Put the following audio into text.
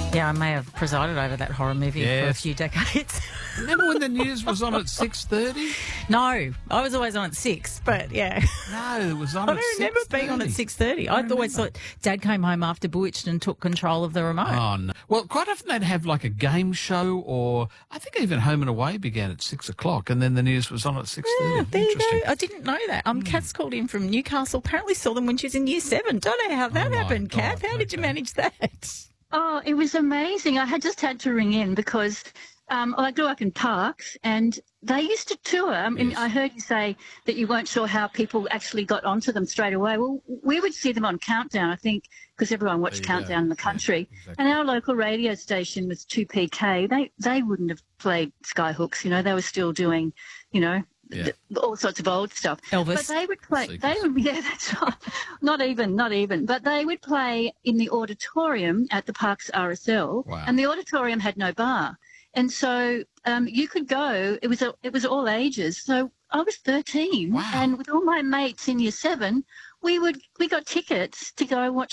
Yeah, I may have presided over that horror movie for a few decades. Remember when the news was on at 6:30? No, I was always on at 6, but yeah. No, it was on I at 6:30. don't remember being on at 6:30. I always thought Dad came home after Bewitched and took control of the remote. Oh, no. Well, quite often they'd have like a game show, or I think even Home and Away began at 6 o'clock, and then the news was on at 6:30. Yeah, there you Interesting. go. I didn't know that. Kat's called in from Newcastle. Apparently saw them when she was in year 7. Don't know how that happened, Kath. How did you manage that? Oh, it was amazing. I just had to ring in because I grew up in Parkes and they used to tour. I mean, I heard you say that you weren't sure how people actually got onto them straight away. Well, we would see them on Countdown, I think, because everyone watched Countdown in the country. Yeah, exactly. And our local radio station was 2PK. They wouldn't have played Skyhooks, you know. They were still doing, you know, all sorts of old stuff. Elvis. But they would play, that's right. Not even. But they would play in the auditorium at the Parkes RSL. Wow. And the auditorium had no bar. And so you could go, it was all ages. So I was 13. Wow. And with all my mates in year 7, we got tickets to go watch